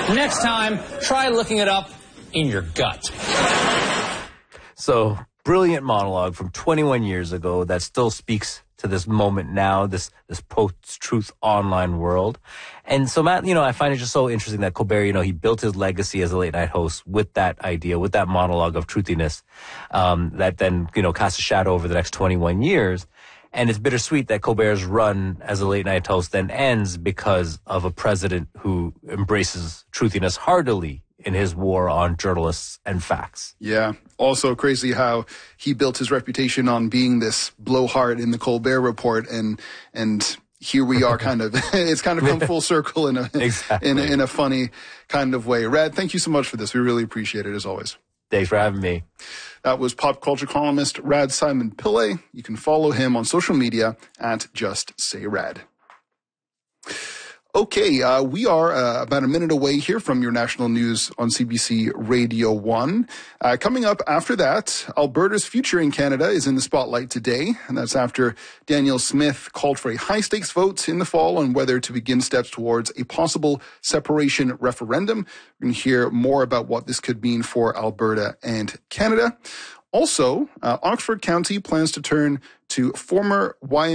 Next time, try looking it up in your gut. So, brilliant monologue from 21 years ago that still speaks to this moment now, this post-truth online world. And so, Matt, I find it just so interesting that Colbert, he built his legacy as a late night host with that idea, with that monologue of truthiness, that then, casts a shadow over the next 21 years. And it's bittersweet that Colbert's run as a late night host then ends because of a president who embraces truthiness heartily in his war on journalists and facts. Yeah. Also crazy how he built his reputation on being this blowhard in the Colbert Report, and here we are it's kind of come full circle in a funny kind of way. Rad, thank you so much for this. We really appreciate it as always. Thanks for having me. That was pop culture columnist Rad Simon Pillay. You can follow him on social media at Just Say Rad. Okay, we are about a minute away here from your national news on CBC Radio 1. Coming up after that, Alberta's future in Canada is in the spotlight today, and that's after Danielle Smith called for a high-stakes vote in the fall on whether to begin steps towards a possible separation referendum. We're going to hear more about what this could mean for Alberta and Canada. Also, Oxford County plans to turn to a former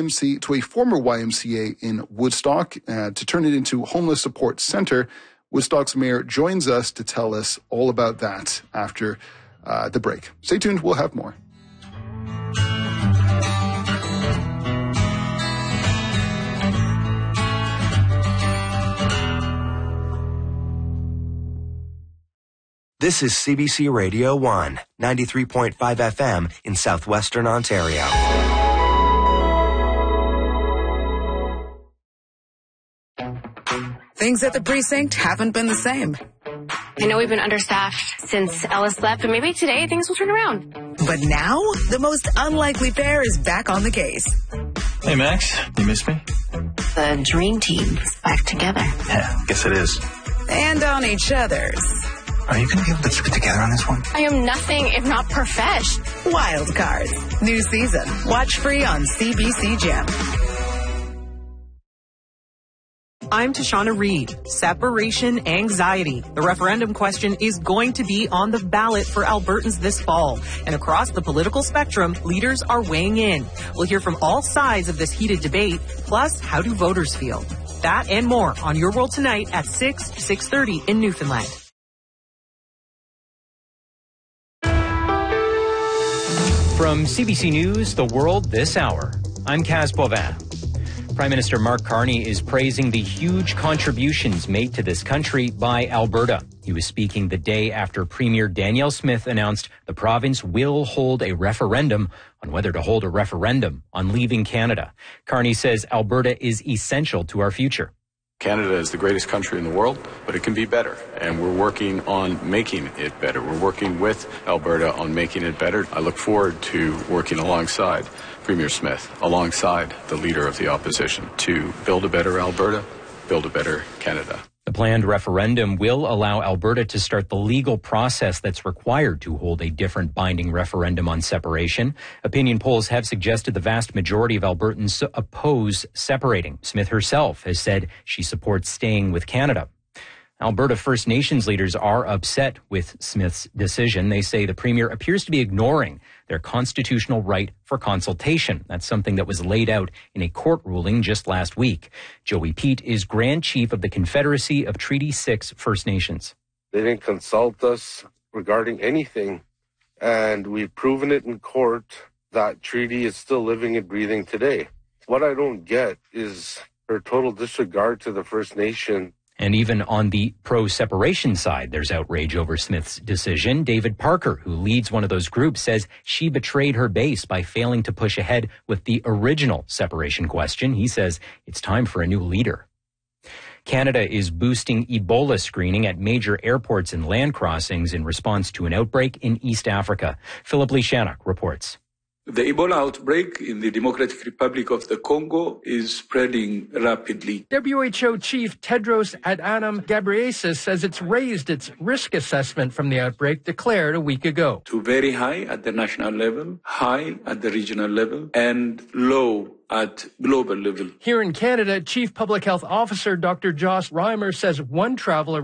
YMCA in Woodstock to turn it into a homeless support center. Woodstock's mayor joins us to tell us all about that after the break. Stay tuned. We'll have more. This is CBC Radio 1, 93.5 FM in southwestern Ontario. Things at the precinct haven't been the same. I know we've been understaffed since Ellis left, but maybe today things will turn around. But now, the most unlikely pair is back on the case. Hey, Max, you miss me? The dream team is back together. Yeah, guess it is. And on each other's. Are you going to be able to keep it together on this one? I am nothing if not profesh. Wild Cards. New season. Watch free on CBC Gem. I'm Tashana Reed. Separation anxiety. The referendum question is going to be on the ballot for Albertans this fall. And across the political spectrum, leaders are weighing in. We'll hear from all sides of this heated debate. Plus, how do voters feel? That and more on Your World Tonight at 6:30 in Newfoundland. From CBC News, The World This Hour, I'm Kaz Bovin. Prime Minister Mark Carney is praising the huge contributions made to this country by Alberta. He was speaking the day after Premier Danielle Smith announced the province will hold a referendum on whether to hold a referendum on leaving Canada. Carney says Alberta is essential to our future. Canada is the greatest country in the world, but it can be better, and we're working on making it better. We're working with Alberta on making it better. I look forward to working alongside Premier Smith, alongside the leader of the opposition, to build a better Alberta, build a better Canada. The planned referendum will allow Alberta to start the legal process that's required to hold a different binding referendum on separation. Opinion polls have suggested the vast majority of Albertans oppose separating. Smith herself has said she supports staying with Canada. Alberta First Nations leaders are upset with Smith's decision. They say the Premier appears to be ignoring their constitutional right for consultation. That's something that was laid out in a court ruling just last week. Joey Pete is Grand Chief of the Confederacy of Treaty 6 First Nations. They didn't consult us regarding anything, and we've proven it in court that treaty is still living and breathing today. What I don't get is her total disregard to the First Nation. And even on the pro-separation side, there's outrage over Smith's decision. David Parker, who leads one of those groups, says she betrayed her base by failing to push ahead with the original separation question. He says it's time for a new leader. Canada is boosting Ebola screening at major airports and land crossings in response to an outbreak in East Africa. Philip Lishanak reports. The Ebola outbreak in the Democratic Republic of the Congo is spreading rapidly. WHO Chief Tedros Adhanom Ghebreyesus says it's raised its risk assessment from the outbreak declared a week ago. To very high at the national level, high at the regional level, and low at global level. Here in Canada, Chief Public Health Officer Dr. Joss Reimer says one traveler